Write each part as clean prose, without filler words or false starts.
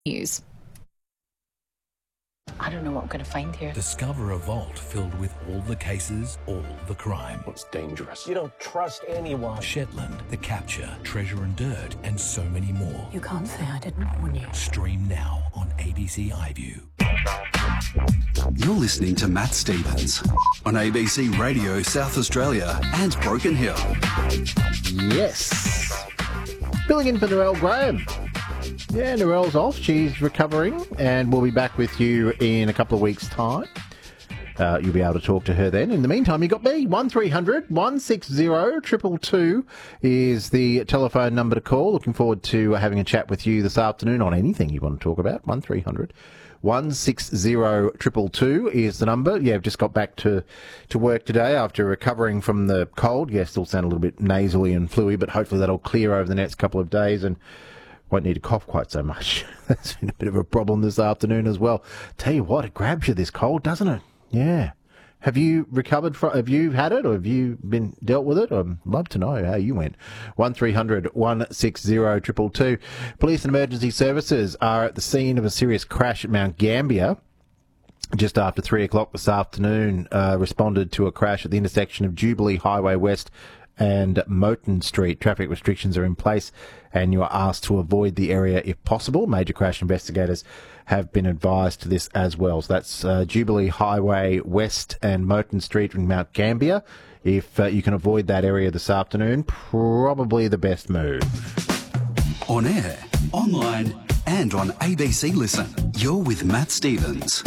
News. I don't know what I'm going to find here. Discover a vault filled with all the cases, all the crime. It's dangerous. You don't trust anyone. Shetland, The Capture, Treasure and Dirt, and so many more. You can't say I didn't warn you. Stream now on ABC iView. You're listening to Matt Stevens on ABC Radio South Australia and Broken Hill. Yes. Filling in for Narelle Graham. Yeah, Narelle's off. She's recovering, and we'll be back with you in a couple of weeks' time. You'll be able to talk to her then. In the meantime, you got me. 1300 160 222 is the telephone number to call. Looking forward to having a chat with you this afternoon on anything you want to talk about. 1300 160 222 is the number. Yeah, I've just got back to work today after recovering from the cold. Yeah, still sound a little bit nasally and fluey, but hopefully that'll clear over the next couple of days and won't need to cough quite so much. That's been a bit of a problem this afternoon as well. Tell you what, it grabs you this cold, doesn't it? Yeah. Have you recovered from, have you had it or have you been dealt with it? I'd love to know how you went. 1300 160 222. Police and emergency services are at the scene of a serious crash at Mount Gambier. Just after 3 o'clock this afternoon, responded to a crash at the intersection of Jubilee Highway West and Moton Street. Traffic restrictions are in place and you are asked to avoid the area if possible. Major crash investigators have been advised to this as well. So that's Jubilee Highway West and Moton Street in Mount Gambier. If you can avoid that area this afternoon, probably the best move. On air, online and on ABC Listen. You're with Matt Stevens.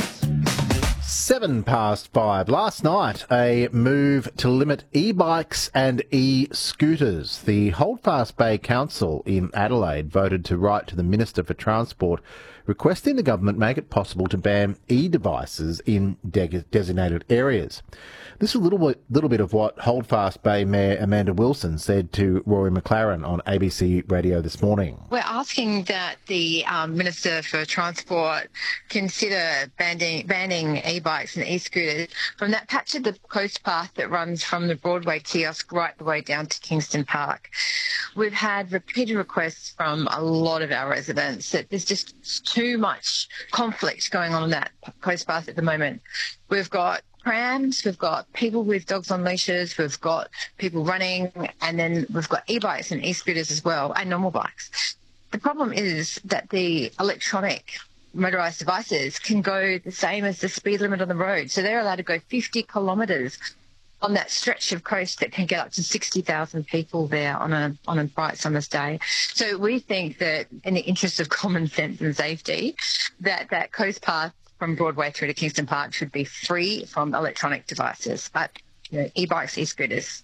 5:07. Last night, a move to limit e-bikes and e-scooters. The Holdfast Bay Council in Adelaide voted to write to the Minister for Transport requesting the government make it possible to ban e-devices in designated areas. This is a little bit of what Holdfast Bay Mayor Amanda Wilson said to Rory McLaren on ABC Radio this morning. We're asking that the Minister for Transport consider banning e-bikes and e-scooters from that patch of the coast path that runs from the Broadway kiosk right the way down to Kingston Park. We've had repeated requests from a lot of our residents that there's just too much conflict going on that coast path at the moment. We've got prams, we've got people with dogs on leashes, we've got people running, and then we've got e-bikes and e-scooters as well, and normal bikes. The problem is that the electronic motorised devices can go the same as the speed limit on the road. So they're allowed to go 50 kilometres on that stretch of coast that can get up to 60,000 people there on a bright summer's day. So we think that in the interest of common sense and safety, that coast path from Broadway through to Kingston Park should be free from electronic devices, but e-bikes, e-scooters.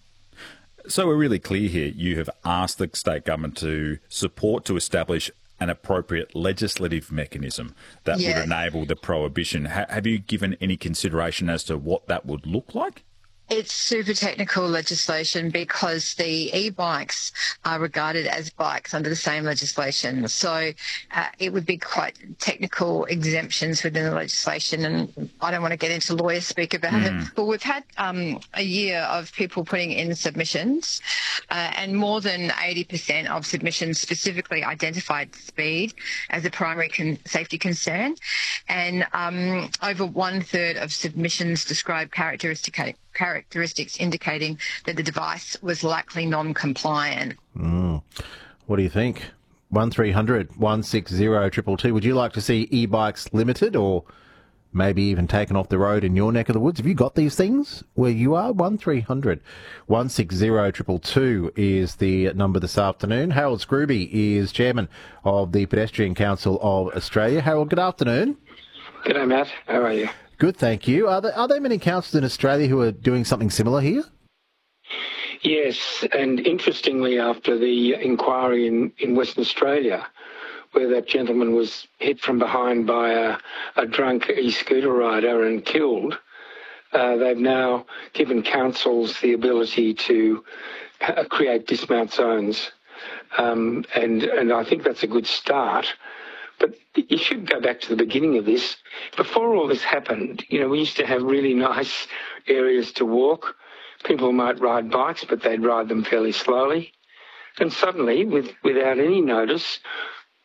So we're really clear here. You have asked the state government to support to establish an appropriate legislative mechanism that would enable the prohibition. Have you given any consideration as to what that would look like? It's super technical legislation because the e-bikes are regarded as bikes under the same legislation. So it would be quite technical exemptions within the legislation, and I don't want to get into lawyer speak about it. But we've had a year of people putting in submissions, and more than 80% of submissions specifically identified speed as a primary safety concern, and over 1/3 of submissions describe characteristics indicating that the device was likely non-compliant. What do you think? 1300 160 222. Would you like to see e-bikes limited or maybe even taken off the road in your neck of the woods? Have you got these things where you are? 1300 160 222 is the number this afternoon. Harold Scrooby is chairman of the Pedestrian Council of Australia. Harold, good afternoon. G'day, Matt. How are you? Good, thank you. Are there many councils in Australia who are doing something similar here? Yes, and interestingly, after the inquiry in Western Australia, where that gentleman was hit from behind by a drunk e-scooter rider and killed, they've now given councils the ability to create dismount zones. And I think that's a good start. But you should go back to the beginning of this. Before all this happened, we used to have really nice areas to walk. People might ride bikes, but they'd ride them fairly slowly. And suddenly, without any notice,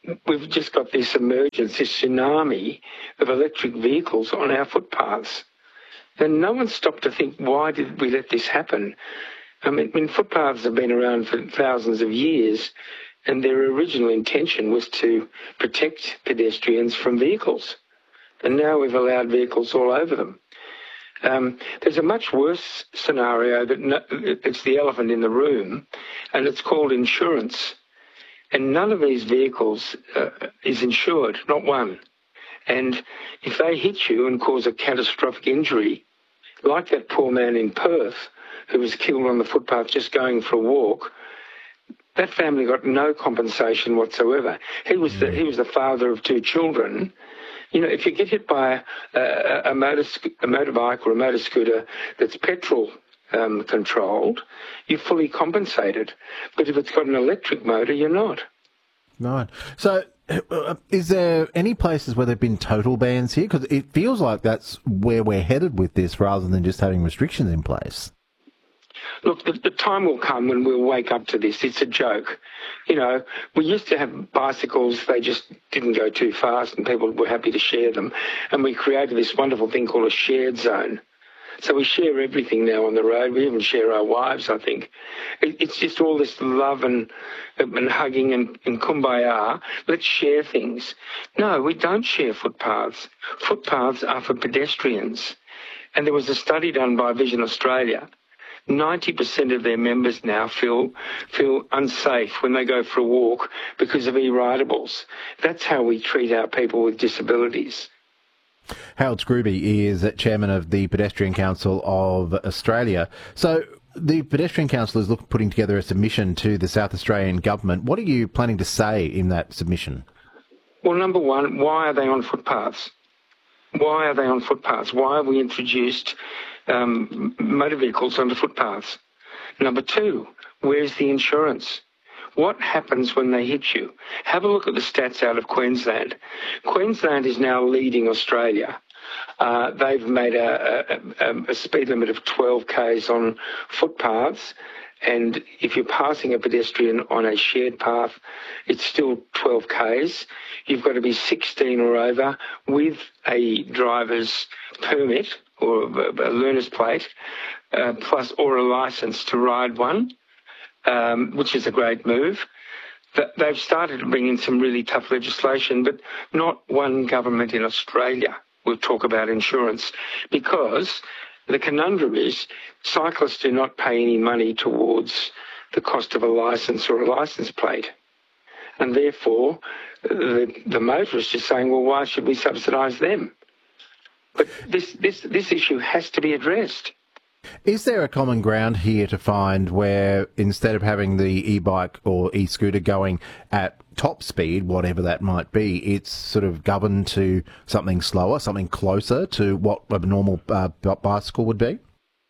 we've just got this emergence, this tsunami of electric vehicles on our footpaths. And no one stopped to think, why did we let this happen? I mean, footpaths have been around for thousands of years, and their original intention was to protect pedestrians from vehicles. And now we've allowed vehicles all over them. There's a much worse scenario it's the elephant in the room, and it's called insurance. And none of these vehicles is insured, not one. And if they hit you and cause a catastrophic injury, like that poor man in Perth who was killed on the footpath just going for a walk, that family got no compensation whatsoever. He was the father of 2 children. You know, if you get hit by a motorbike or a motor scooter that's petrol controlled, you're fully compensated. But if it's got an electric motor, you're not. Right. So is there any places where there have been total bans here? Because it feels like that's where we're headed with this rather than just having restrictions in place. Look, the time will come when we'll wake up to this. It's a joke. You know, we used to have bicycles, they just didn't go too fast and people were happy to share them. And we created this wonderful thing called a shared zone. So we share everything now on the road. We even share our wives, I think. It's just all this love and hugging and kumbaya. Let's share things. No, we don't share footpaths. Footpaths are for pedestrians. And there was a study done by Vision Australia. 90% of their members now feel unsafe when they go for a walk because of e-ridables. That's how we treat our people with disabilities. Harold Scrooby is chairman of the Pedestrian Council of Australia. So the Pedestrian Council is putting together a submission to the South Australian government. What are you planning to say in that submission? Well, number one, why are they on footpaths? Why are they on footpaths? Why have we introduced motor vehicles onto footpaths? Number two, where's the insurance? What happens when they hit you? Have a look at the stats out of Queensland. Queensland is now leading Australia. They've made a speed limit of 12 k's on footpaths, and if you're passing a pedestrian on a shared path, it's still 12 k's. You've got to be 16 or over with a driver's permit or a learner's plate, plus or a licence to ride one. Which is a great move. They've started to bring in some really tough legislation, but not one government in Australia will talk about insurance, because the conundrum is cyclists do not pay any money towards the cost of a licence or a licence plate. And therefore, the motorists are saying, well, why should we subsidise them? But this issue has to be addressed. Is there a common ground here to find where instead of having the e-bike or e-scooter going at top speed, whatever that might be, it's sort of governed to something slower, something closer to what a normal bicycle would be?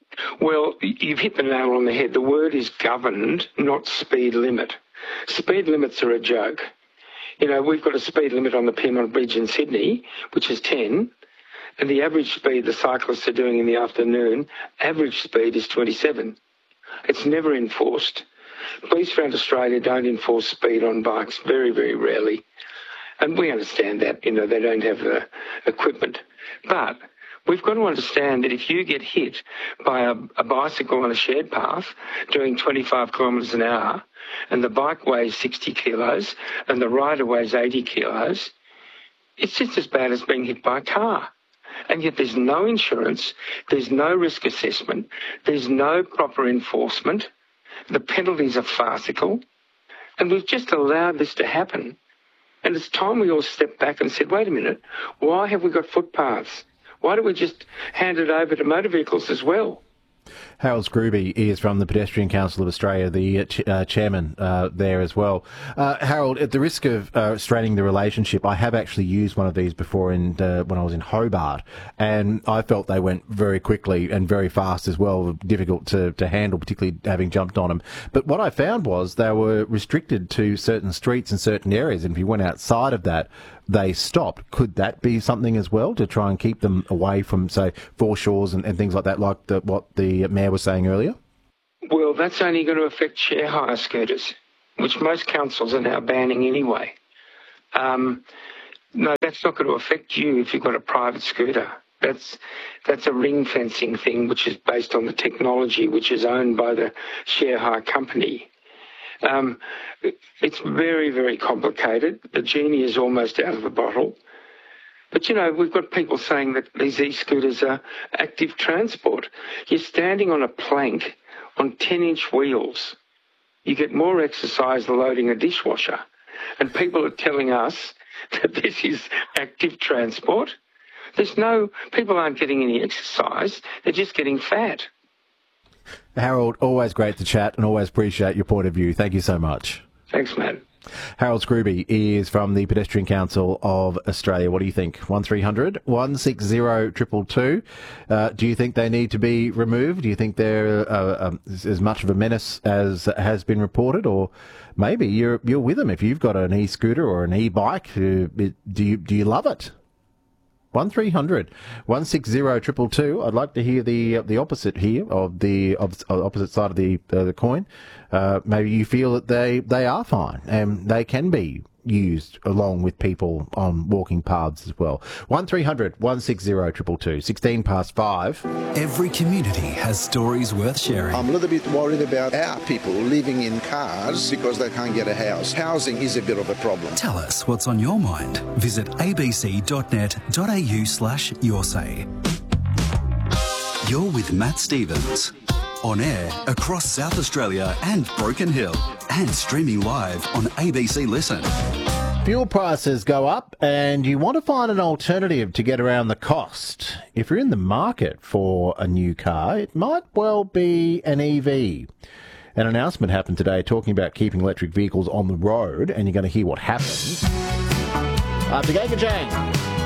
Well, you've hit the nail on the head. The word is governed, not speed limit. Speed limits are a joke. You know, we've got a speed limit on the Pyrmont Bridge in Sydney, which is 10. And the average speed the cyclists are doing in the afternoon, average speed is 27. It's never enforced. Police around Australia don't enforce speed on bikes, very, very rarely. And we understand that, you know, they don't have the equipment. But we've got to understand that if you get hit by a bicycle on a shared path doing 25 kilometres an hour, and the bike weighs 60 kilos and the rider weighs 80 kilos, it's just as bad as being hit by a car. And yet there's no insurance, there's no risk assessment, there's no proper enforcement, the penalties are farcical, and we've just allowed this to happen. And it's time we all stepped back and said, wait a minute, why have we got footpaths? Why don't we just hand it over to motor vehicles as well? Harold Scrooby is from the Pedestrian Council of Australia, the chairman there as well. Harold, at the risk of straining the relationship, I have actually used one of these before when I was in Hobart, and I felt they went very quickly and very fast as well, difficult to handle, particularly having jumped on them. But what I found was they were restricted to certain streets and certain areas, and if you went outside of that, they stopped. Could that be something as well to try and keep them away from, say, foreshores and things like that, like what the Mayor was saying earlier? Well, that's only going to affect share hire scooters, which most councils are now banning anyway. No, that's not going to affect you if you've got a private scooter. That's a ring fencing thing, which is based on the technology, which is owned by the share hire company. It's very, very complicated. The genie is almost out of the bottle. But, we've got people saying that these e-scooters are active transport. You're standing on a plank on 10-inch wheels. You get more exercise than loading a dishwasher. And people are telling us that this is active transport. People aren't getting any exercise. They're just getting fat. Harold, always great to chat and always appreciate your point of view. Thank you so much. Thanks, Matt. Harold Scrooby is from the Pedestrian Council of Australia. What do you think? 1300 160 222. Do you think they need to be removed? Do you think they're as much of a menace as has been reported? Or maybe you're with them if you've got an e-scooter or an e-bike. Do you love it? 1300 160 222. I'd like to hear the opposite here of the opposite side of the coin. Maybe you feel that they are fine and they can be used along with people on walking paths as well. 1300 160 222. 16 past 5. Every community has stories worth sharing. I'm a little bit worried about our people living in cars because they can't get a house. Housing is a bit of a problem. Tell us what's on your mind. Visit abc.net.au/yoursay. You're with Matt Stevens. On air across South Australia and Broken Hill. And streaming live on ABC Listen. Fuel prices go up and you want to find an alternative to get around the cost. If you're in the market for a new car, it might well be an EV. An announcement happened today talking about keeping electric vehicles on the road, and you're going to hear what happens after Gagajang.